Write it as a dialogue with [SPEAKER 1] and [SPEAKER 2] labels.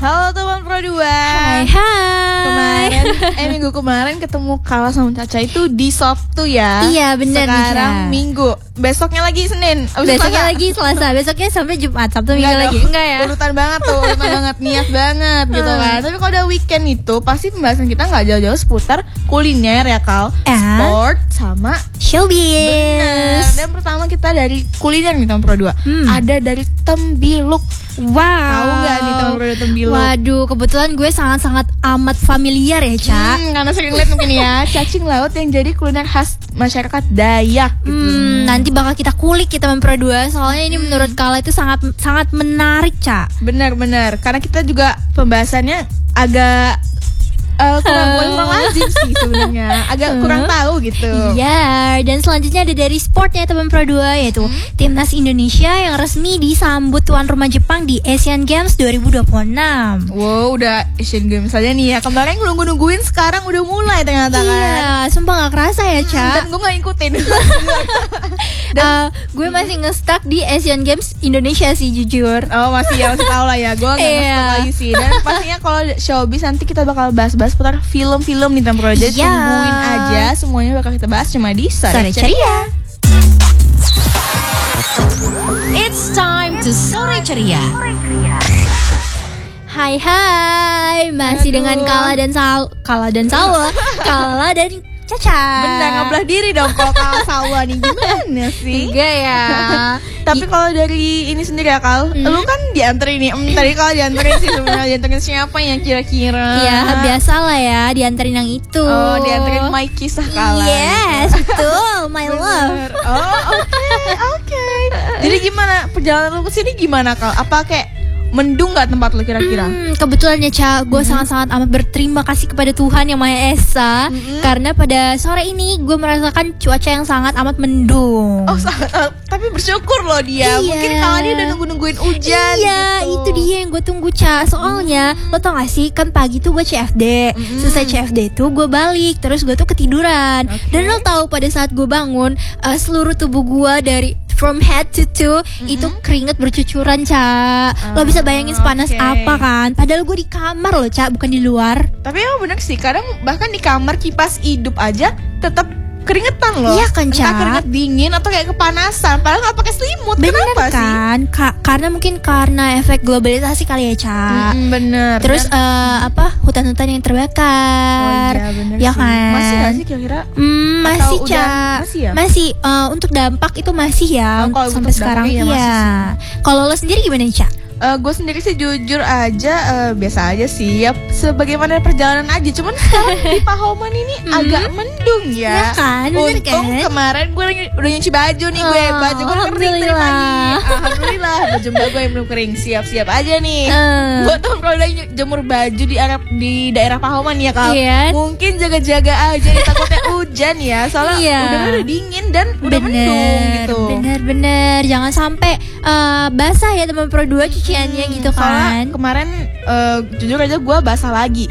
[SPEAKER 1] Halo teman Pro 2.
[SPEAKER 2] Hai.
[SPEAKER 1] Minggu kemarin ketemu Kala sama Caca itu di Sabtu ya.
[SPEAKER 2] Iya benar.
[SPEAKER 1] Sekarang Minggu. Besoknya lagi Senin.
[SPEAKER 2] Besoknya lagi Selasa. Besoknya sampai Jumat. Sabtu Minggu lagi. Enggak ya?
[SPEAKER 1] Urutan banget tuh. Urutan banget. Niat banget gitu kan. Tapi kalau udah weekend itu pasti pembahasan kita gak jauh-jauh seputar kuliner ya Kal. Sport sama
[SPEAKER 2] showbiz.
[SPEAKER 1] Bener. Dan pertama kita dari kuliner nih teman Pro 2. Ada dari Tembiluk.
[SPEAKER 2] Wow.
[SPEAKER 1] Tahu gak nih teman Pro 2 Tembiluk?
[SPEAKER 2] Waduh, kebetulan gue sangat-sangat amat familiar ya, Ca.
[SPEAKER 1] Karena sering lihat mungkin ya, cacing laut yang jadi kuliner khas masyarakat Dayak gitu.
[SPEAKER 2] Nanti bakal kita kulik ya teman Pro 2. Soalnya ini menurut Kala itu sangat menarik, Ca.
[SPEAKER 1] Benar-benar. Karena kita juga pembahasannya agak kurang lazim sih sebenarnya. Agak kurang tahu gitu.
[SPEAKER 2] Iya, dan selanjutnya ada dari sportnya teman Pro 2, yaitu Timnas Indonesia yang resmi disambut tuan rumah Jepang di Asian Games 2026.
[SPEAKER 1] Wow, udah Asian Games aja nih ya. Kemarin nungguin sekarang udah mulai ternyata kan.
[SPEAKER 2] Iya, sumpah gak kerasa ya, Ca.
[SPEAKER 1] Dan gue gak ngikutin.
[SPEAKER 2] Gue masih nge-stuck di Asian Games Indonesia sih jujur.
[SPEAKER 1] Oh masih tahu lah ya. Gue gak nge-stuck lagi sih. Dan pastinya kalau showbiz nanti kita bakal bahas seputar film-film nih Tempro. Jadi tungguin aja, semuanya bakal kita bahas cuma di Sore Ceria.
[SPEAKER 3] It's time to Sore Ceria.
[SPEAKER 2] Hai, masih dengan Kala dan Caca.
[SPEAKER 1] Bener, ngebelah diri dong kalau Kal Salwa nih. Gimana sih?
[SPEAKER 2] Enggak ya.
[SPEAKER 1] Tapi kalau dari ini sendiri ya Kal, lu kan dianterin nih. Tadi Kal dianterin sih sebenarnya. Dianterin siapa yang kira-kira?
[SPEAKER 2] Iya, biasa lah ya, dianterin yang itu.
[SPEAKER 1] Oh, dianterin My Kisah Kala.
[SPEAKER 2] Yes, betul, my love.
[SPEAKER 1] Oh, oke. Jadi gimana perjalanan lu kesini gimana Kal? Apa kayak mendung gak tempat lu kira-kira?
[SPEAKER 2] Kebetulan ya Ca, gue sangat-sangat amat berterima kasih kepada Tuhan Yang Maha Esa. Karena pada sore ini gue merasakan cuaca yang sangat amat mendung.
[SPEAKER 1] Oh, tapi bersyukur loh dia.
[SPEAKER 2] Iya.
[SPEAKER 1] Mungkin kalau dia udah nungguin hujan.
[SPEAKER 2] Iya,
[SPEAKER 1] gitu.
[SPEAKER 2] itu dia yang gue tunggu Ca. Soalnya lo tau gak sih, kan pagi tuh gue CFD. Selesai CFD tuh gue balik, terus gue tuh ketiduran. Dan lo tahu pada saat gue bangun, seluruh tubuh gue dari from head to toe itu keringet bercucuran, Ca. Lo bisa bayangin sepanas apa kan? Padahal gue di kamar loh, Ca, bukan di luar.
[SPEAKER 1] Tapi emang bener sih, kadang bahkan di kamar kipas hidup aja tetap keringetan loh.
[SPEAKER 2] Iya kan, Ca?
[SPEAKER 1] Entah keringet dingin atau kayak kepanasan, padahal nggak pakai selimut.
[SPEAKER 2] Bener
[SPEAKER 1] Kenapa
[SPEAKER 2] kan? Karena mungkin karena efek globalisasi kali ya, Ca.
[SPEAKER 1] Bener.
[SPEAKER 2] Terus hutan-hutan yang terbakar.
[SPEAKER 1] Oh iya bener
[SPEAKER 2] ya
[SPEAKER 1] sih.
[SPEAKER 2] kan?
[SPEAKER 1] Masih nggak sih kira-kira?
[SPEAKER 2] Masih,
[SPEAKER 1] Atau
[SPEAKER 2] Ca.
[SPEAKER 1] masih ya?
[SPEAKER 2] Masih. Untuk dampak itu masih ya.
[SPEAKER 1] Kalau
[SPEAKER 2] Sampai
[SPEAKER 1] untuk
[SPEAKER 2] sekarang
[SPEAKER 1] dampaknya
[SPEAKER 2] iya.
[SPEAKER 1] masih
[SPEAKER 2] Kalau lo sendiri gimana, Ca?
[SPEAKER 1] Gue sendiri sih jujur aja biasa aja sih ya, sebagaimana perjalanan aja. Cuman sekarang di Pahoman ini agak mendung ya.
[SPEAKER 2] Ya kan, bener
[SPEAKER 1] Untung
[SPEAKER 2] kan?
[SPEAKER 1] kemarin gue udah nyuci baju nih, baju gue kering dari pagi. Alhamdulillah, baju mbak gue yang belum kering. Siap-siap aja nih. Gue tuh kalau udah jemur baju di daerah Pahoman ya Kal.
[SPEAKER 2] Iya.
[SPEAKER 1] Mungkin jaga-jaga aja, takutnya hujan ya. Soalnya udah dingin dan udah mendung gitu.
[SPEAKER 2] Bener, jangan sampai basah ya teman Pro 2 cuciannya gitu kan.
[SPEAKER 1] Soalnya kemarin jujur aja gue basah lagi.